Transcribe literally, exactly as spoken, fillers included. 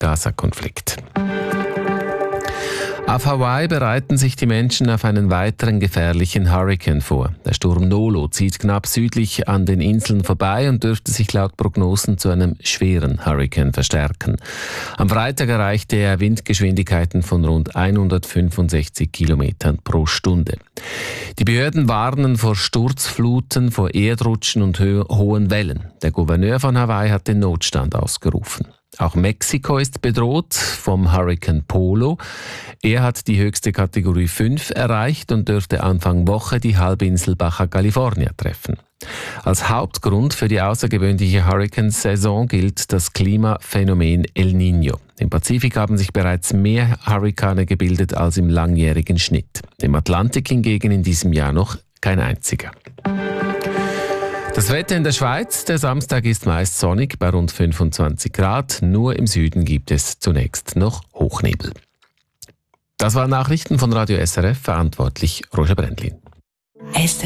Gaza-Konflikt. Auf Hawaii bereiten sich die Menschen auf einen weiteren gefährlichen Hurrikan vor. Der Sturm Nolo zieht knapp südlich an den Inseln vorbei und dürfte sich laut Prognosen zu einem schweren Hurrikan verstärken. Am Freitag erreichte er Windgeschwindigkeiten von rund hundertfünfundsechzig Kilometern pro Stunde. Die Behörden warnen vor Sturzfluten, vor Erdrutschen und ho- hohen Wellen. Der Gouverneur von Hawaii hat den Notstand ausgerufen. Auch Mexiko ist bedroht vom Hurrikan Polo. Er hat die höchste Kategorie fünf erreicht und dürfte Anfang Woche die Halbinsel Baja California treffen. Als Hauptgrund für die außergewöhnliche Hurrikansaison gilt das Klimaphänomen El Niño. Im Pazifik haben sich bereits mehr Hurrikane gebildet als im langjährigen Schnitt. Im Atlantik hingegen in diesem Jahr noch kein einziger. Das Wetter in der Schweiz, der Samstag ist meist sonnig bei rund fünfundzwanzig Grad. Nur im Süden gibt es zunächst noch Hochnebel. Das waren Nachrichten von Radio S R F, verantwortlich Roger Brändlin.